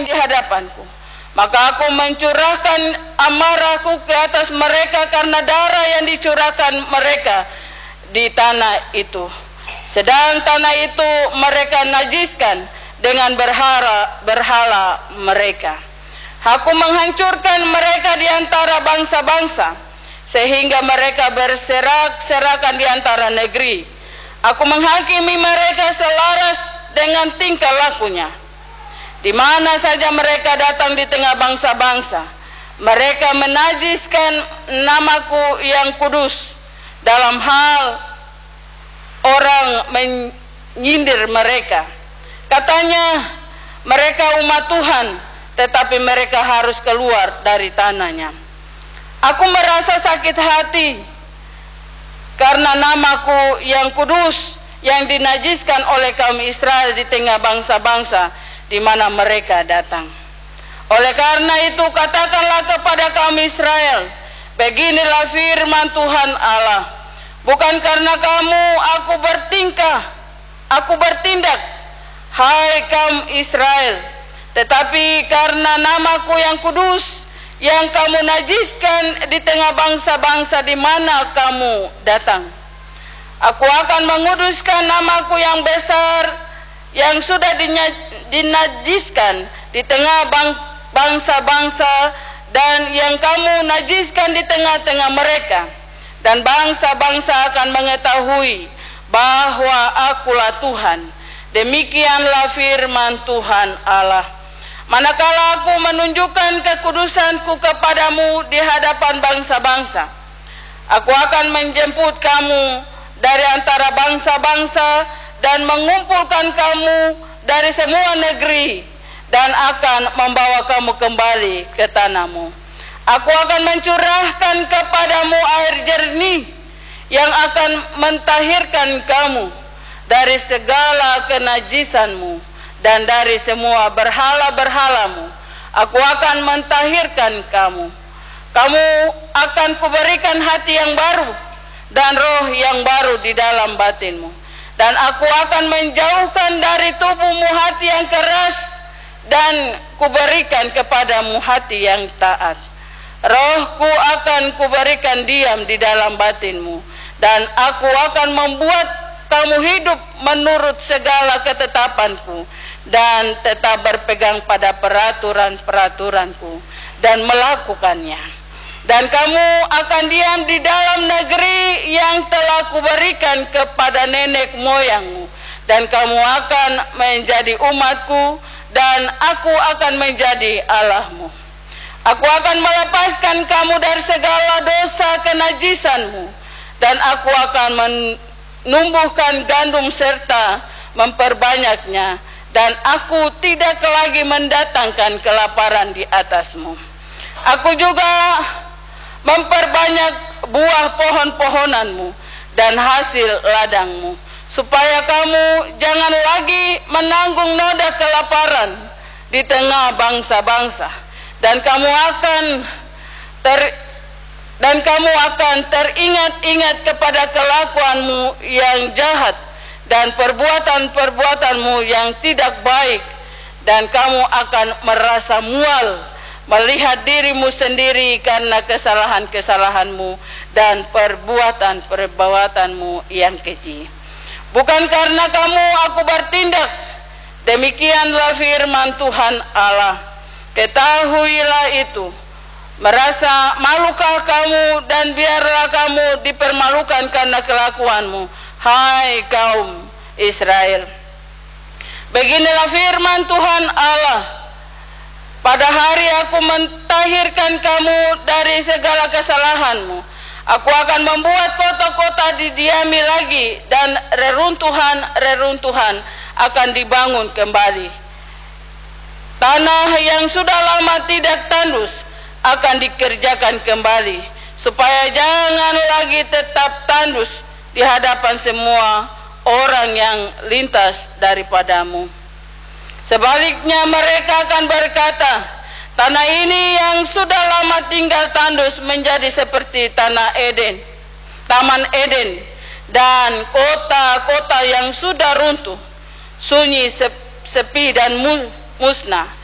bermain di hadapanku. Maka aku mencurahkan amarahku ke atas mereka karena darah yang dicurahkan mereka di tanah itu. Sedang tanah itu mereka najiskan dengan berhala mereka. Aku menghancurkan mereka di antara bangsa-bangsa, sehingga mereka berserak-serakan di antara negeri. Aku menghakimi mereka selaras dengan tingkah lakunya. Di mana saja mereka datang di tengah bangsa-bangsa, mereka menajiskan namaku yang kudus. Dalam hal orang menyindir mereka, katanya mereka umat Tuhan, tetapi mereka harus keluar dari tanahnya. Aku merasa sakit hati karena namaku yang kudus yang dinajiskan oleh kaum Israel di tengah bangsa-bangsa di mana mereka datang. Oleh karena itu katakanlah kepada kaum Israel, beginilah firman Tuhan Allah, bukan karena kamu aku bertindak, hai kaum Israel, tetapi karena namaku yang kudus yang kamu najiskan di tengah bangsa-bangsa di mana kamu datang. Aku akan menguduskan namaku yang besar yang sudah dinajiskan di tengah bangsa-bangsa dan yang kamu najiskan di tengah-tengah mereka, dan bangsa-bangsa akan mengetahui bahwa akulah Tuhan. Demikianlah firman Tuhan Allah. Manakala aku menunjukkan kekudusanku kepadamu di hadapan bangsa-bangsa, aku akan menjemput kamu dari antara bangsa-bangsa dan mengumpulkan kamu dari semua negeri dan akan membawa kamu kembali ke tanahmu. Aku akan mencurahkan kepadamu air jernih yang akan mentahirkan kamu dari segala kenajisanmu dan dari semua berhala-berhalamu. Aku akan mentahirkan kamu. Kamu akan kuberikan hati yang baru dan roh yang baru di dalam batinmu. Dan aku akan menjauhkan dari tubuhmu hati yang keras dan kuberikan kepadamu hati yang taat. Rohku akan kuberikan diam di dalam batinmu, dan aku akan membuat kamu hidup menurut segala ketetapanku dan tetap berpegang pada peraturan-peraturanku dan melakukannya. Dan kamu akan diam di dalam negeri yang telah kuberikan kepada nenek moyangmu, dan kamu akan menjadi umatku, dan aku akan menjadi Allahmu. Aku akan melepaskan kamu dari segala dosa kenajisanmu, dan aku akan menumbuhkan gandum serta memperbanyaknya, dan aku tidak lagi mendatangkan kelaparan di atasmu. Aku juga memperbanyak buah pohon-pohonanmu dan hasil ladangmu, supaya kamu jangan lagi menanggung noda kelaparan di tengah bangsa-bangsa, dan kamu akan teringat-ingat kepada kelakuanmu yang jahat dan perbuatan-perbuatanmu yang tidak baik, dan kamu akan merasa mual melihat dirimu sendiri karena kesalahan-kesalahanmu dan perbuatan-perbuatanmu yang keji. Bukan karena kamu aku bertindak, demikianlah firman Tuhan Allah. Ketahuilah itu. Merasa malukah kamu, dan biarlah kamu dipermalukan karena kelakuanmu, hai kaum Israel. Beginilah firman Tuhan Allah. Pada hari aku mentahirkan kamu dari segala kesalahanmu. Aku akan membuat kota-kota didiami lagi, dan reruntuhan-reruntuhan akan dibangun kembali. Tanah yang sudah lama tidak tandus akan dikerjakan kembali, supaya jangan lagi tetap tandus di hadapan semua orang yang lintas daripadamu. Sebaliknya mereka akan berkata, tanah ini yang sudah lama tinggal tandus menjadi seperti Taman Eden, dan kota-kota yang sudah runtuh, sunyi, sepi dan musnah.